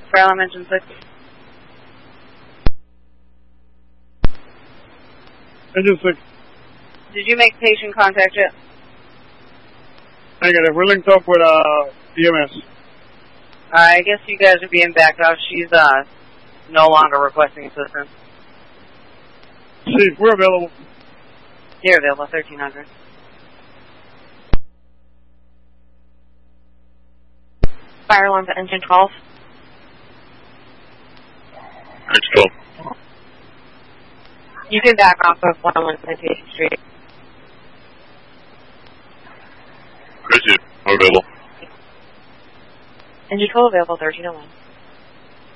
Fire alarm engine 6. Engine 6. Did you make patient contact yet? Negative. We're linked up with EMS. I guess you guys are being backed off. She's no longer requesting assistance. See, we're available. You're available, 1300. Fire alarm to engine 12. Engine 12. You can back off of 101 Plantation Street. Crazy. We're available. Engine 12 available, 1301.